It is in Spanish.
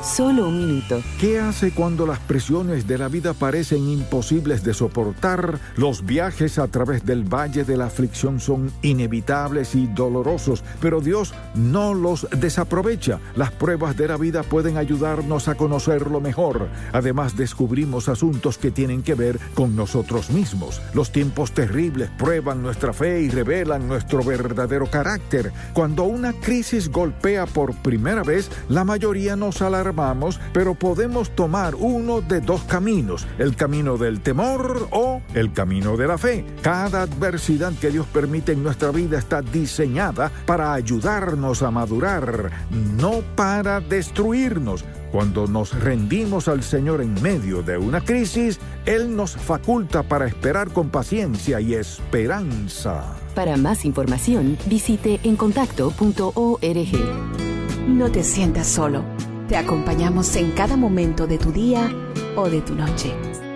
Solo un minuto. ¿Qué hace cuando las presiones de la vida parecen imposibles de soportar? Los viajes a través del valle de la aflicción son inevitables y dolorosos, pero Dios no los desaprovecha. Las pruebas de la vida pueden ayudarnos a conocerlo mejor. Además, descubrimos asuntos que tienen que ver con nosotros mismos. Los tiempos terribles prueban nuestra fe y revelan nuestro verdadero carácter. Cuando una crisis golpea por primera vez, la mayoría nos alarmamos, pero podemos tomar uno de dos caminos: el camino del temor o el camino de la fe. Cada adversidad que Dios permite en nuestra vida está diseñada para ayudarnos a madurar, no para destruirnos. Cuando nos rendimos al Señor en medio de una crisis, Él nos faculta para esperar con paciencia y esperanza. Para más información, visite encontacto.org. No te sientas solo. Te acompañamos en cada momento de tu día o de tu noche.